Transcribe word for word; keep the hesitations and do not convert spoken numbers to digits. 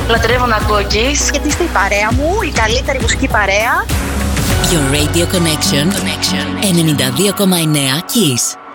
Λατρεύω να ακούω Kiss. Γιατί είστε η παρέα μου, η καλύτερη μουσική παρέα. Your Radio Connection, Connection. ενενήντα δύο κόμμα εννέα Kiss.